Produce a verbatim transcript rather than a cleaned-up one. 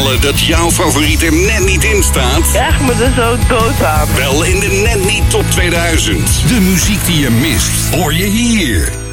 opgevallen dat jouw favoriet er net niet in staat? Echt me er zo dood aan. Wel in de Net Niet Top tweeduizend. De muziek die je mist, hoor je hier.